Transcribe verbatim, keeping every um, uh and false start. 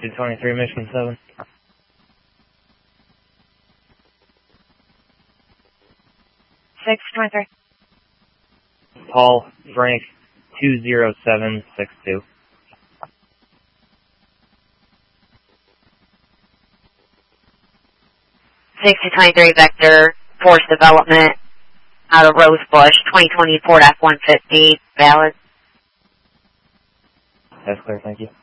two twenty-three, Michigan seven. six twenty-three. Paul, Frank, two zero seven six two. six two twenty-three, Vector, Force Development, out of Rosebush, twenty twenty Ford F one fifty, valid. That's clear, thank you.